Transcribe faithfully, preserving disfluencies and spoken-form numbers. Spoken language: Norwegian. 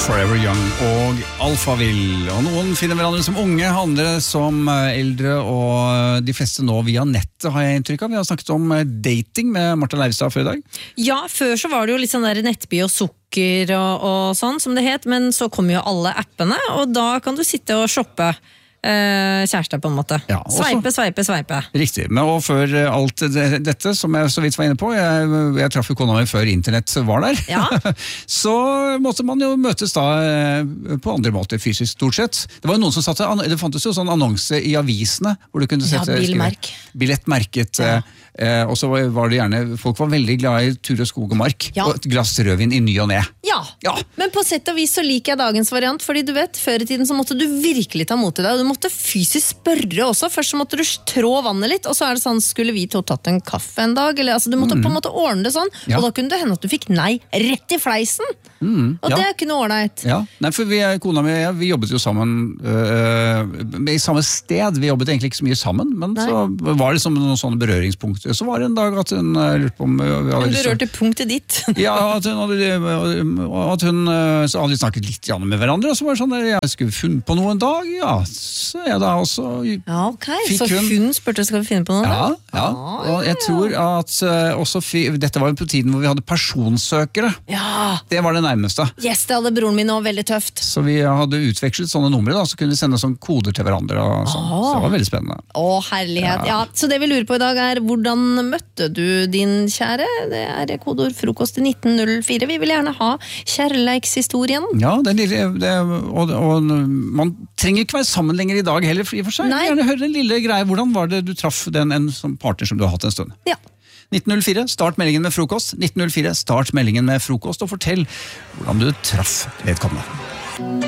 Forever Young og Alphaville. Og noen finner hverandre som unge, andre som eldre, og de fleste nå via nettet, har jeg inntrykk av. Vi har snakket om dating med Martha Leivestad før i dag. Ja, før så var det jo litt sånn der nettby og sukker og, og sånn som det het, men så kom jo alle appene, og da kan du sitte og shoppe Uh, kjæreste på en måte. Ja, også, sveipe, sveipe, sveipe. Riktig, men og før alt det, dette, som jeg så vidt var inne på, jeg, jeg traff jo kona mi før internett var der, ja. Så måtte man jo møtes da på andre måter fysisk, stort sett. Det var jo noen som satte, det fantes jo sånn annonse i avisene, hvor du kunne sette ja, bilmerk. billettmerket, ja. eh, og så var det gjerne, folk var veldig glad i tur og skog og mark, ja. Og et glass rødvin i ny og ne. Ja. ja, men på sett og vis så liker jeg dagens variant, fordi du vet, før i tiden så måtte du virkelig ta mot i deg, og du måtte fysisk spørre også. Først så måtte du trå vannet litt, og så er det sånn, skulle vi to tatt en kaffe en dag? Eller, altså, du måtte mm. på en måte ordne det sånn, ja. Og da kunne det hende at du fikk nei rett i fleisen. Mm. Og ja. Det er ikke noe ordnet. Ja, nei, for vi, kona mi, vi jobbet jo sammen øh, i samme sted. Vi jobbet egentlig ikke så mye sammen, men nei. Så var det som noen sånne berøringspunkter. Så var det en dag at hun lurte på om vi hadde lyst til... Du rørte punktet ditt. Ja, at hun hadde, at hun så hadde vi snakket litt med hverandre, og så var det sånn, jeg skulle funnet på noe en dag, ja, så jeg da også ja, ok, så hun, hun spurte skal vi finne på noe? Ja, ja. Ah, og jeg tror at uh, også, dette var jo på tiden hvor vi hadde personsøkere. Ja. Det var det nærmeste. Yes, det hadde broren min også veldig tøft. Så vi hadde utvekslet sånne numre, da, så kunne vi sende sånne koder til hverandre. Og sånn. Ah. Så det var veldig spennende. Å, herlighet. Ja. Ja, så det vi lurer på i dag er, hvordan møtte du din kjære? Det er kodord frokost i nitten null fire. Vi vil gjerne ha kjærleikshistorien. Ja, det er lille, det, og, og man trenger ikke være sammen lenger i dag heller, fri for seg. Jeg vil gjerne høre en lille greie. Hvordan var det du traff den en som partner som du har hatt en stund? Ja. nitten null fire, start meldingen med frokost. nitten null fire, start meldingen med frokost, og fortell hvordan du traff vedkommende.